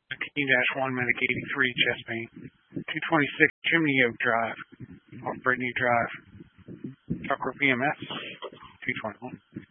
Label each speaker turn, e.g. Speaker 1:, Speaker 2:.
Speaker 1: 19-1 Medic 83 chest pain. 226 Chimney Oak Drive off Brittany Drive. Tucker PMS 221.